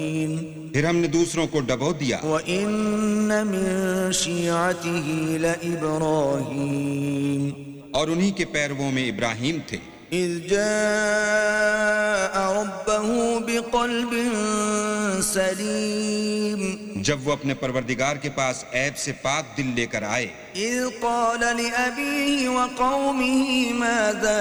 پھر ہم نے دوسروں کو ڈبو دیا. وَإِنَّ مِن شِيعَتِهِ لَإِبْرَاهِيمَ اور انہی کے پیرووں میں ابراہیم تھے. إِذْ جَاءَ رَبَّهُ بِقَلْبٍ سَلِيمٍ جب وہ اپنے پروردگار کے پاس عیب سے پاک دل لے کر آئے. إِذْ قَالَ لِأَبِيهِ وَقَوْمِهِ مَاذَا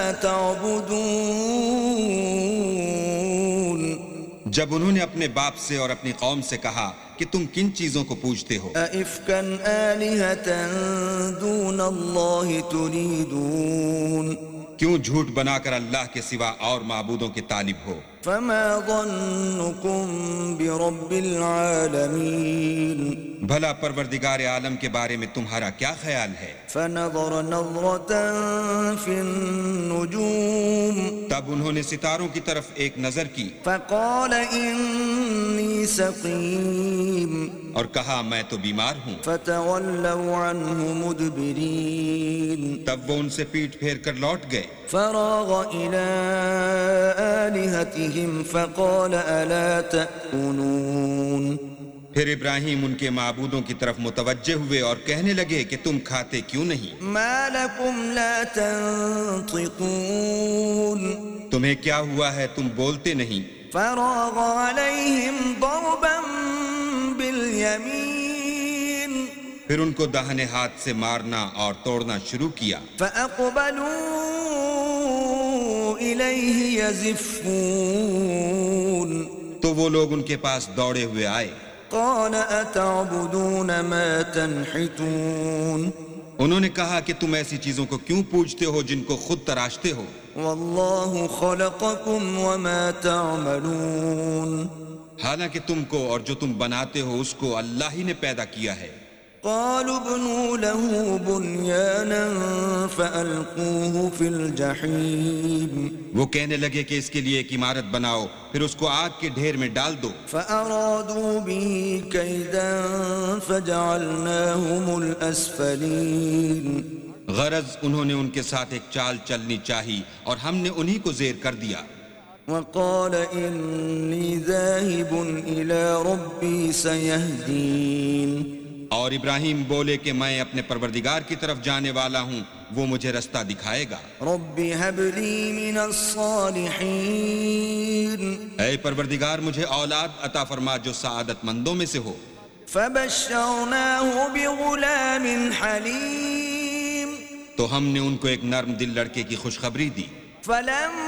تَعْبُدُونَ جب انہوں نے اپنے باپ سے اور اپنی قوم سے کہا کہ تم کن چیزوں کو پوجتے ہو؟ أَئِفْكًا آلِهَةً دُونَ اللَّهِ تُرِيدُونَ کیوں جھوٹ بنا کر اللہ کے سوا اور معبودوں کے طالب ہو؟ فما ظنكم برب العالمين بھلا پروردگار عالم کے بارے میں تمہارا کیا خیال ہے؟ فنظر نظرة في النجوم تب انہوں نے ستاروں کی طرف ایک نظر کی. فقال إني سقيم اور کہا میں تو بیمار ہوں. فتولوا عنه مدبرين تب وہ ان سے پیٹھ پھیر کر لوٹ گئے. فراغ إلى آلهتهم فقال ألا تأكلون پھر ابراہیم ان کے معبودوں کی طرف متوجہ ہوئے اور کہنے لگے کہ تم کھاتے کیوں نہیں؟ ما لكم لا تنطقون تمہیں کیا ہوا ہے تم بولتے نہیں؟ فراغ عليهم ضربا باليمين پھر ان کو داہنے ہاتھ سے مارنا اور توڑنا شروع کیا. فأقبلوا إليه يزفون تو وہ لوگ ان کے پاس دوڑے ہوئے آئے. قال أتعبدون ما تنحتون انہوں نے کہا کہ تم ایسی چیزوں کو کیوں پوجتے ہو جن کو خود تراشتے ہو؟ والله خلقكم وما تعملون حالانکہ تم کو اور جو تم بناتے ہو اس کو اللہ ہی نے پیدا کیا ہے. قالوا ابنوا له بنيانا فألقوه في الجحيم وہ کہنے لگے کہ اس کے لیے ایک عمارت بناؤ پھر اس کو آگ کے ڈھیر میں ڈال دو. فأرادوا به كيدا فجعلناهم الأسفلين غرض انہوں نے ان کے ساتھ ایک چال چلنی چاہی اور ہم نے انہی کو زیر کر دیا. وقال إني ذاهب إلى ربي سيهدين اور ابراہیم بولے کہ میں اپنے پروردگار کی طرف جانے والا ہوں وہ مجھے رستہ دکھائے گا. رب هب لي من الصالحين اے پروردگار مجھے اولاد عطا فرما جو سعادت مندوں میں سے ہو. فبشرناه بغلام حليم تو ہم نے ان کو ایک نرم دل لڑکے کی خوشخبری دی. فلما